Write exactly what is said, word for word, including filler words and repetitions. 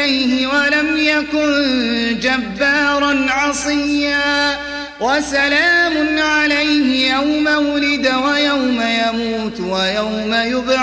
والديه ولم يكن جبارا عصيا وسلام عليه يوم ولد ويوم يموت ويوم يبعث